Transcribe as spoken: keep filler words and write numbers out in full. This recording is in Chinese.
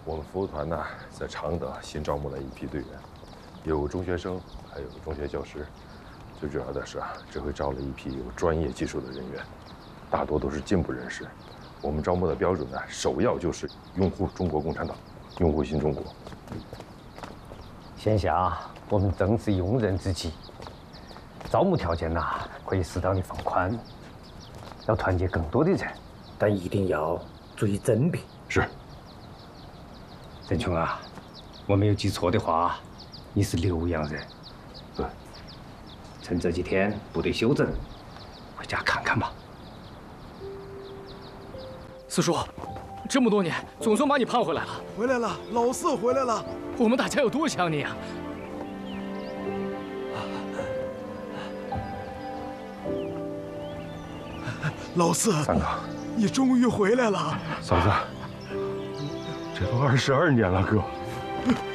我们服务团呢，在常德新招募了一批队员，有中学生，还有中学教师。最主要的是啊，这回招了一批有专业技术的人员，大多都是进步人士。我们招募的标准呢，首要就是拥护中国共产党，拥护新中国。 眼下我们正值用人之际，招募条件呐可以适当的放宽，要团结更多的人，但一定要注意甄别。 是。 振琼啊，我没有记错的话，你是浏阳人。 对。 趁这几天部队休整，回家看看吧。 四叔，这么多年，总算把你盼回来了。 回来了，老四回来了。 我们大家有多想你啊！ 老四， 三哥， 你终于回来了。 嫂子，这都二十二年了，哥。